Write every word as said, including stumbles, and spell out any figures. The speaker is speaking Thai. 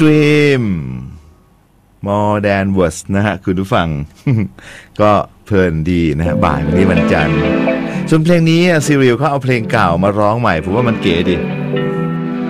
Dream More Than Words นะฮะคุณผู้ฟัง ก็เพลินดีนะฮะบ่ายวันนี้วันจันทร์ส่วนเพลงนี้ซีรีส์เขาเอาเพลงเก่ามาร้องใหม่ผมว่ามันเก๋ดี